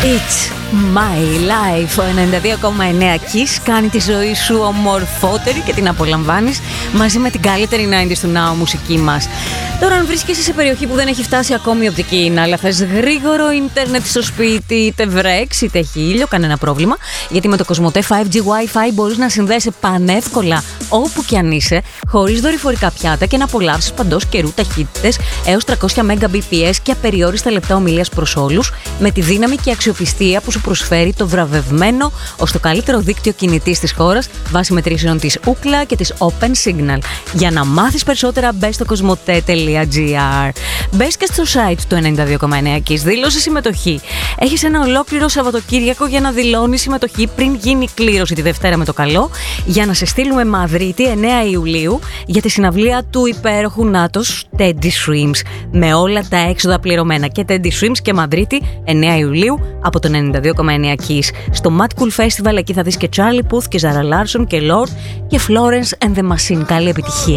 It's my life. Ο 92,9 Kiss κάνει τη ζωή σου ομορφότερη και την απολαμβάνεις μαζί με την καλύτερη 90s του Now μουσική μας. Τώρα, αν βρίσκεσαι σε περιοχή που δεν έχει φτάσει ακόμη η οπτική, αλλά θες γρήγορο ίντερνετ στο σπίτι, είτε βρέξει είτε έχει ήλιο, κανένα πρόβλημα, γιατί με το Κοσμοτέ 5G Wi-Fi μπορείς να συνδέεσαι πανεύκολα όπου και αν είσαι, χωρίς δορυφορικά πιάτα και να απολαύσεις παντός καιρού ταχύτητες έως 300 Mbps και απεριόριστα λεπτά ομιλίας προς όλους, με τη δύναμη και αξιοπιστία που σου προσφέρει το βραβευμένο ως το καλύτερο δίκτυο κινητής της χώρας βάσει μετρήσεων της Ookla και της Open Signal. Για να μάθεις περισσότερα, μπες στο κοσμοτέ.gr. Μπες και στο site του 92,9 Kiss, δήλωσε συμμετοχή. Έχεις ένα ολόκληρο Σαββατοκύριακο για να δηλώνεις συμμετοχή πριν γίνει η κλήρωση τη Δευτέρα με το καλό, για να σε στείλουμε Μαδρίτη 9 Ιουλίου για τη συναυλία του υπέροχου Νάτος Teddy Swims. Με όλα τα έξοδα πληρωμένα, και Teddy Swims και Μαδρίτη 9 Ιουλίου από το 92,9 Kiss. Στο Mad Cool Festival, εκεί θα δεις και Charlie Puth και Zara Larsson και Lord και Florence and the Machine. Καλή επιτυχία.